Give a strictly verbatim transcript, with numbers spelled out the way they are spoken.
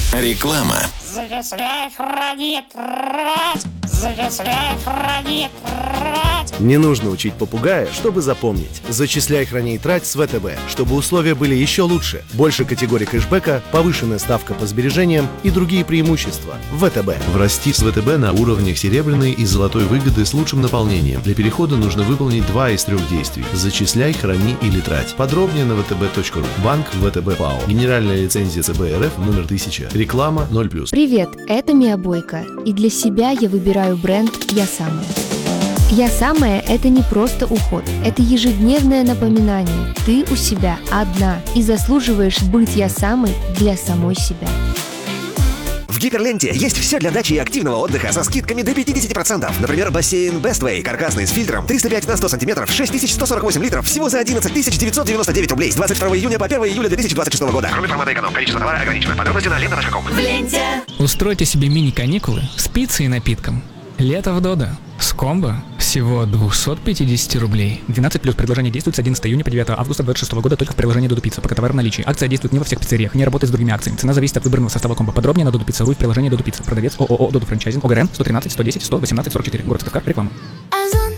Реклама. Зачисляй, храни, трать! Зачисляй, храни, трать! Не нужно учить попугая, чтобы запомнить. Зачисляй, храни и трать с ВТБ, чтобы условия были еще лучше. Больше категорий кэшбэка, повышенная ставка по сбережениям и другие преимущества. ВТБ. Врасти с ВТБ на уровнях серебряной и золотой выгоды с лучшим наполнением. Для перехода нужно выполнить два из трех действий. Зачисляй, храни или трать. Подробнее на вэ тэ бэ точка ру. Банк ВТБ ПАО. Генеральная лицензия цэ бэ эр эф номер тысяча. Реклама ноль плюс. Привет, это Мия Бойко, и для себя я выбираю бренд «Я самая». «Я самая» — это не просто уход, это ежедневное напоминание. Ты у себя одна и заслуживаешь быть «Я самой» для самой себя. В Гиперленте есть все для дачи и активного отдыха со скидками до пятьдесят процентов. Например, бассейн Bestway, каркасный с фильтром, триста пять на сто сантиметров, шесть тысяч сто сорок восемь литров, всего за одиннадцать тысяч девятьсот девяносто девять рублей с двадцать второго июня по первого июля две тысячи двадцать шестого года. Кроме формата эконом, количество товара ограничено. Подробности на лента точка ком. В ленте. Устройте себе мини-каникулы с пиццей и напитком. Лето в Додо. С комбо всего двести пятьдесят рублей. двенадцать плюс. Предложение действует с одиннадцатого июня по девятого августа две тысячи двадцать шестого года только в приложении Додо Пицца. Пока товар в наличии. Акция действует не во всех пиццериях, не работает с другими акциями. Цена зависит от выбранного состава комбо. Подробнее на Додо Пицца.ру в приложении Додо Пицца. Продавец ООО Додо Франчайзинг. ОГРН сто тринадцать сто десять сто восемнадцать сорок четыре. Город Ставка. Реклама.